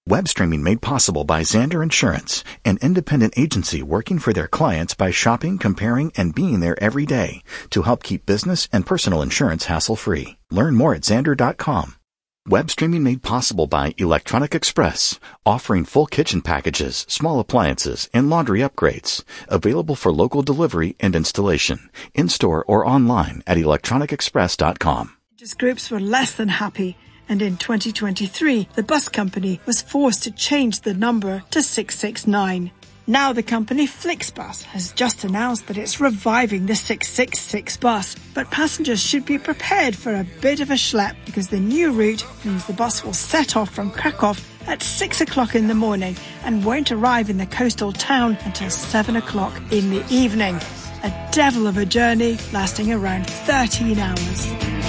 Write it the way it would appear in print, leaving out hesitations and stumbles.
Web streaming made possible by Xander Insurance, an independent agency working for their clients by shopping, comparing, and being there every day to help keep business and personal insurance hassle-free. Learn more at Xander.com. Web streaming made possible by Electronic Express, offering full kitchen packages, small appliances, and laundry upgrades. Available for local delivery and installation, in-store or online at electronicexpress.com. Groups were less than happy, and in 2023, the bus company was forced to change the number to 669. Now the company Flixbus has just announced that it's reviving the 666 bus, but passengers should be prepared for a bit of a schlep because the new route means the bus will set off from Krakow at 6 o'clock in the morning and won't arrive in the coastal town until 7 o'clock in the evening. A devil of a journey lasting around 13 hours.